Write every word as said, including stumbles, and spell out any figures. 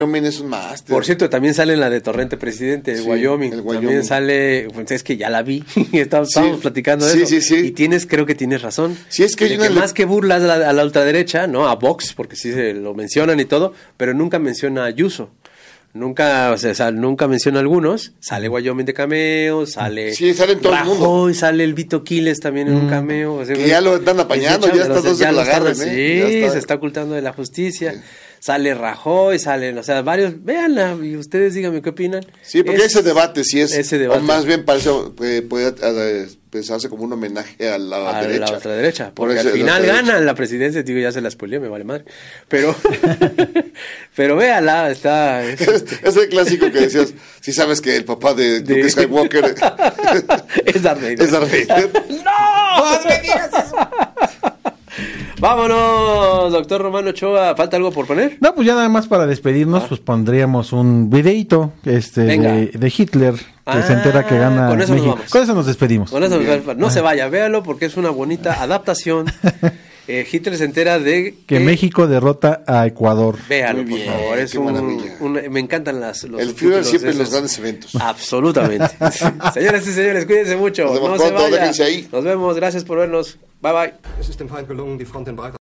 Wyoming es un máster. Por cierto, también sale en la de Torrente Presidente, el, Sí, Wyoming. el Wyoming. También sale, pues es que ya la vi, estábamos, Sí. estábamos platicando de Sí, eso. sí, sí. Y tienes, creo que tienes razón. Sí, es que hay De una que le- más que burlas a la, a la ultraderecha, ¿no? A Vox, porque sí se lo mencionan y todo, pero nunca menciona a Ayuso. Nunca, o sea, sal- nunca menciona a algunos. Sale Wyoming de cameo, sale Sí, sale en todo el mundo. Rajoy, sale el Vito Quiles también en un cameo. O sea, Que ya lo están apañando, dice, ya chavos, está dos de ya que lo lo están- agarren, ¿eh? Ya Sí, está. se está ocultando de la justicia. Sale Rajoy, salen, o sea, varios, véanla y ustedes díganme qué opinan. Sí, porque Es- ese debate sí es, ese debate. o más bien parece, eh, puede eh, pensarse como un homenaje a la a derecha. la ultraderecha, Por porque eso al es la final ultraderecha. ganan la presidencia, digo, ya se la spoileé, me vale madre. Pero, pero véala, está... es- Es el clásico que decías, si sabes que el papá de De- Luke Skywalker es Darth Vader. es Darth Vader. ¡No! ¡No me digas eso! Vámonos, doctor Romano Ochoa. ¿Falta algo por poner? No, pues ya nada más para despedirnos, pues pondríamos un videíto este Venga. de, de Hitler, que Ah, se entera que gana con eso nos México. vamos. Con eso nos despedimos. Con eso, no se vaya, véalo porque es una bonita adaptación. Eh, Hitler se entera de Que México derrota a Ecuador. Véalo, Muy por bien, favor. Es qué un, maravilla. un- me encantan las, los El Führer subtítulos siempre en esos. los grandes eventos. Absolutamente. Señoras y señores, cuídense mucho. Nos vemos no se pronto, vayan. déjense ahí. Nos vemos. Gracias por vernos. Bye bye. Es ist dem Feind gelungen, die Front in breiter